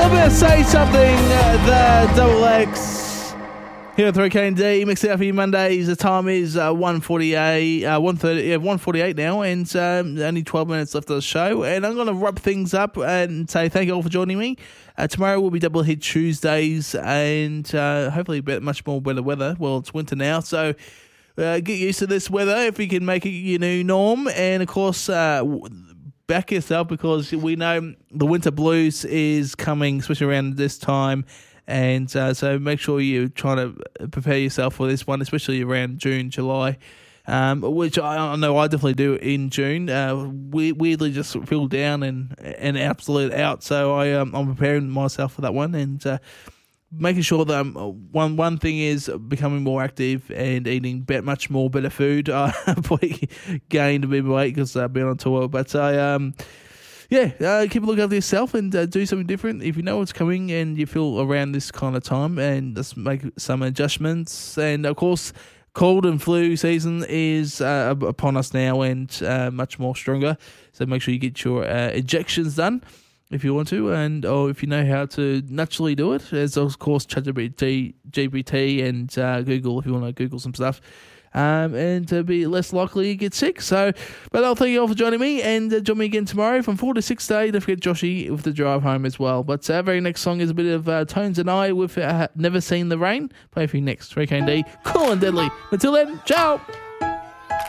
Say Something, the Double X here at 3KD, mixed out for you Mondays. The time is 1:48 now, and only 12 minutes left of the show. And I'm going to wrap things up and say thank you all for joining me. Tomorrow will be Double Hit Tuesdays, and hopefully much more better weather. Well, it's winter now, so get used to this weather if you can make it your new norm. And of course, back yourself, because we know the winter blues is coming, especially around this time, and so make sure you're trying to prepare yourself for this one, especially around June, July, which I know I definitely do in June. Weirdly just feel down and absolute out, so I'm preparing myself for that one, and making sure that one thing is becoming more active and eating much more better food. I probably gained a bit of weight because I've been on tour, but keep a look after yourself and do something different if you know what's coming and you feel around this kind of time, and just make some adjustments. And of course, cold and flu season is upon us now, and much more stronger, so make sure you get your injections done if you want to, or if you know how to naturally do it. There's of course ChatGPT and Google if you want to Google some stuff, and to be less likely to get sick. So, but I'll thank you all for joining me, and join me again tomorrow from 4 to 6 today. Don't forget Joshy with the drive home as well. But our very next song is a bit of Tones and I with Never Seen the Rain. Play for you next. 3KD, cool and deadly. Until then, ciao.